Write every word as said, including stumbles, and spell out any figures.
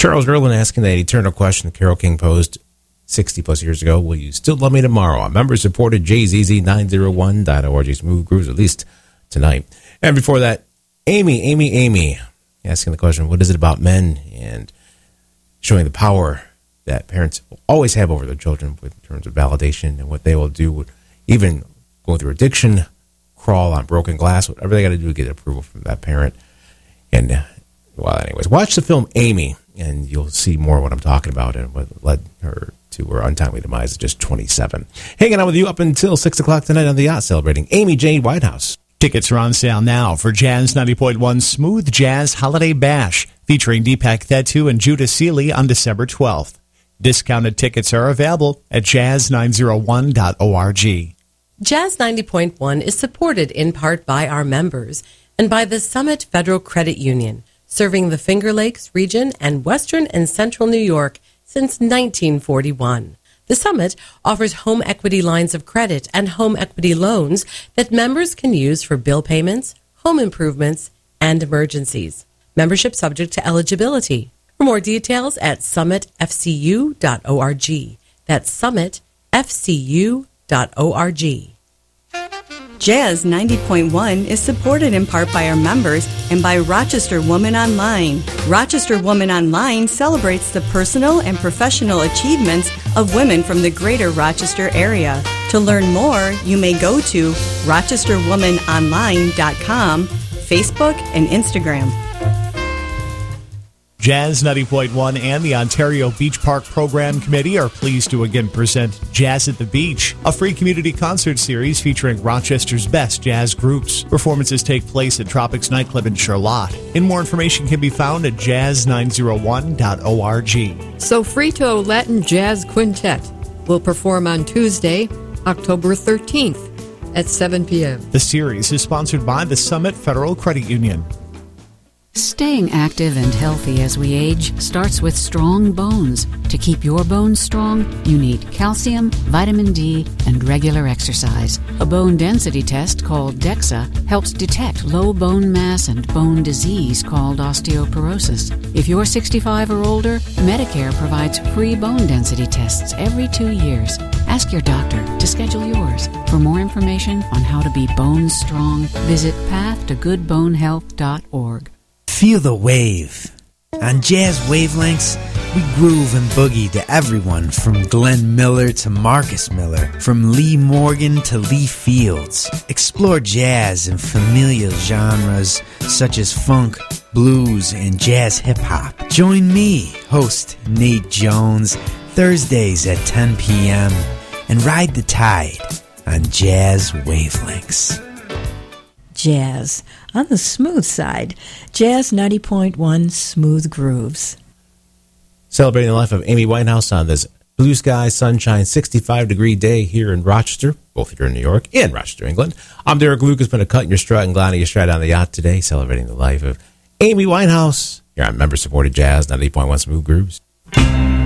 Charles Gerlin asking that eternal question that Carole King posed sixty plus years ago. Will you still love me tomorrow? A member supported J Z Z nine oh one dot org. Smooth Grooves, at least tonight. And before that, Amy, Amy, Amy, asking the question, what is it about men? And showing the power that parents will always have over their children in terms of validation and what they will do, even going through addiction, crawl on broken glass, whatever they got to do to get approval from that parent. And, uh, well, anyways, watch the film Amy, and you'll see more of what I'm talking about and what led her to her untimely demise at just twenty-seven. Hanging out with you up until six o'clock tonight on the yacht, celebrating Amy Jane Whitehouse. Tickets are on sale now for Jazz ninety point one Smooth Jazz Holiday Bash, featuring Deepak Thettu and Judah Seeley on December twelfth. Discounted tickets are available at jazz nine oh one dot org. Jazz ninety point one is supported in part by our members and by the Summit Federal Credit Union, serving the Finger Lakes region and western and central New York since nineteen forty-one. The Summit offers home equity lines of credit and home equity loans that members can use for bill payments, home improvements, and emergencies. Membership subject to eligibility. For more details at summit f c u dot org. That's summit f c u dot org. Jazz ninety point one is supported in part by our members and by Rochester Woman Online. Rochester Woman Online celebrates the personal and professional achievements of women from the greater Rochester area. To learn more, you may go to rochester woman online dot com, Facebook, and Instagram. Jazz ninety point one and the Ontario Beach Park Program Committee are pleased to again present Jazz at the Beach, a free community concert series featuring Rochester's best jazz groups. Performances take place at Tropics Nightclub in Charlotte. And more information can be found at jazz nine oh one dot org. Sofrito Latin Jazz Quintet will perform on Tuesday, October thirteenth at seven p.m. The series is sponsored by the Summit Federal Credit Union. Staying active and healthy as we age starts with strong bones. To keep your bones strong, you need calcium, vitamin D, and regular exercise. A bone density test called DEXA helps detect low bone mass and bone disease called osteoporosis. If you're sixty-five or older, Medicare provides free bone density tests every two years. Ask your doctor to schedule yours. For more information on how to be bone strong, visit path to good bone health dot org. Feel the wave. On Jazz Wavelengths, we groove and boogie to everyone from Glenn Miller to Marcus Miller, from Lee Morgan to Lee Fields. Explore jazz in familiar genres such as funk, blues, and jazz hip-hop. Join me, host Nate Jones, Thursdays at ten p.m. and ride the tide on Jazz Wavelengths. Jazz. On the smooth side, Jazz ninety point one Smooth Grooves. Celebrating the life of Amy Winehouse on this blue sky, sunshine, sixty-five degree day here in Rochester, both here in New York and Rochester, England. I'm Derek Luke. It's been a cut in your strut and glad you strut on the yacht today, celebrating the life of Amy Winehouse. Here on member-supported Jazz ninety point one Smooth Grooves.